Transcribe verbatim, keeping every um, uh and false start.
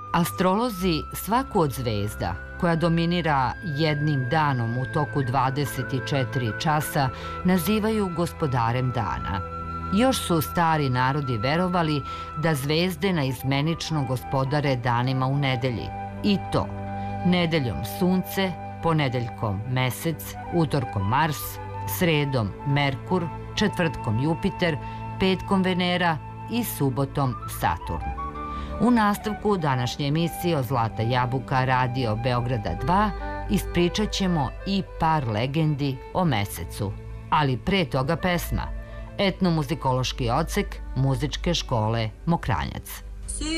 Astrolozi svaku od zvezda koja dominira jednim danom u toku dvadeset četiri časa nazivaju gospodarem dana. Još su stari narodi verovali da zvezde naizmenično gospodare danima u nedelji. I to nedeljom sunce, ponedeljkom mesec, utorkom Mars, sredom Merkur, četvrtkom Jupiter, petkom Venera i subotom Saturn. U nastavku današnje emisije o Zlata jabuka Radio Beograda dva ispričat ćemo i par legendi o mesecu. Ali pre toga pesma, etnomuzikološki odsek Muzičke škole Mokranjac.